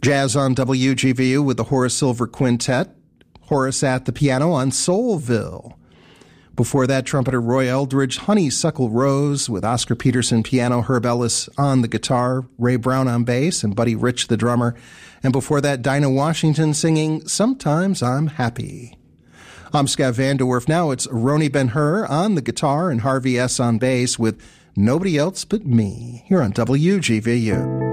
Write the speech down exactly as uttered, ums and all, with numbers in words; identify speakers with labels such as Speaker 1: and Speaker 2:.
Speaker 1: Jazz on W G V U with the Horace Silver Quintet. Horace at the piano on Soulville. Before that, trumpeter Roy Eldridge, Honeysuckle Rose with Oscar Peterson piano, Herb Ellis on the guitar, Ray Brown on bass, and Buddy Rich the drummer. And before that, Dinah Washington singing Sometimes I'm Happy. I'm Scott Vanderwerf. Now it's Roni Ben-Hur on the guitar and Harvey S. on bass with Nobody Else But Me here on W G V U.